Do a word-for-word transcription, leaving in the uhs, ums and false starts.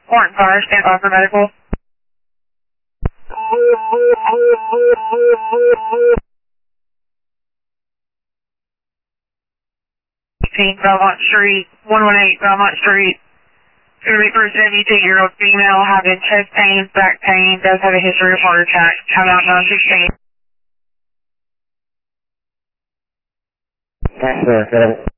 Horton Fire, stand by for medical. eighteen Belmont Street, one one eight Belmont Street. Going to be for a seventy-two-year-old female having chest pain, back pain, does have a history of heart attack. Come out nine sixteen. Yes, sir.